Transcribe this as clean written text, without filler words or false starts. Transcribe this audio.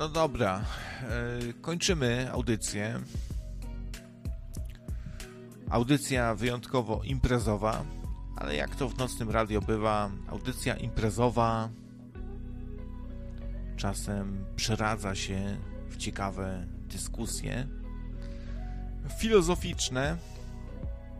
No dobra, kończymy audycję. Audycja wyjątkowo imprezowa, ale jak to w Nocnym Radio bywa, audycja imprezowa czasem przeradza się w ciekawe dyskusje filozoficzne,